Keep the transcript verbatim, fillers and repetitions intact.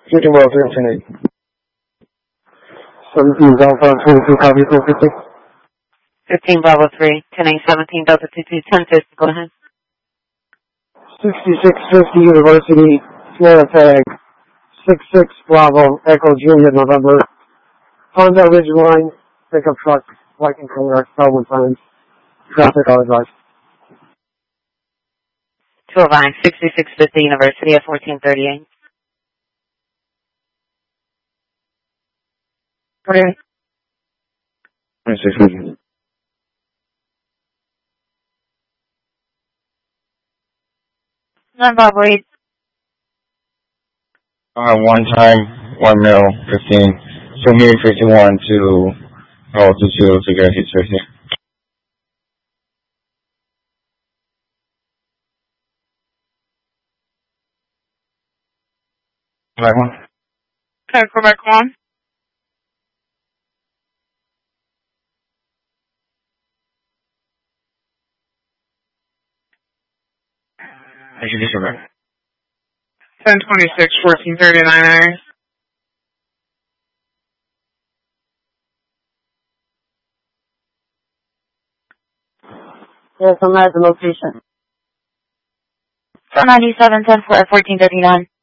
fifteen Bravo three, ten eight. seventeen Alpha, twenty-two, copy, four fifty. fifteen Bravo three, ten eight, seventeen Delta two two, ten fifty, go ahead. sixty-six fifty University, Florida tag, six six Bravo, Echo Juliet, November. Honda Ridgeline, pickup truck, white and color, Selwyn signs. Traffic all advice. two oh nine, sixty-six fifty University at fourteen thirty-eight. Okay. twenty-six fifty. nine Bravo eight. Uh, one time, one mil, fifteen. So me fifty-one to, oh, to two to get hit fifty. Black one. Okay, Quebec one. I should disregard. ten twenty-six, fourteen thirty-nine. Yes, I'm at the location. four ninety-seven, ten fourteen thirty-nine.